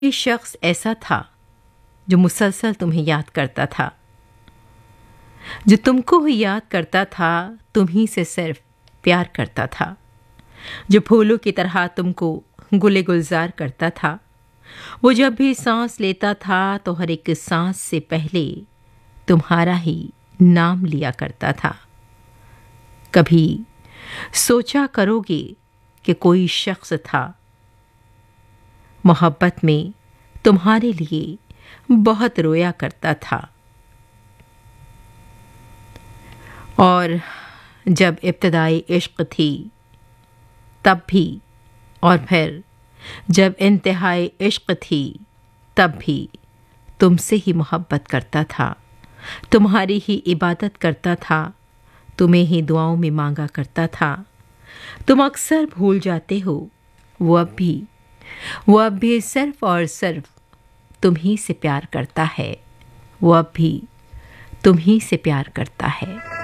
ये शख्स ऐसा था जो मुसलसल तुम्हें याद करता था, जो तुमको ही याद करता था, तुम्ही से सिर्फ प्यार करता था, जो फूलों की तरह तुमको गुले गुलजार करता था। वो जब भी सांस लेता था तो हर एक सांस से पहले तुम्हारा ही नाम लिया करता था। कभी सोचा करोगे कि कोई शख्स था मोहब्बत में तुम्हारे लिए बहुत रोया करता था, और जब इब्तिदाई इश्क थी तब भी, और फिर जब इंतहाई इश्क थी तब भी तुमसे ही मोहब्बत करता था, तुम्हारी ही इबादत करता था, तुम्हें ही दुआओं में मांगा करता था। तुम अक्सर भूल जाते हो, वो अब भी सिर्फ और सिर्फ तुम ही से प्यार करता है, वो अब भी तुम ही से प्यार करता है।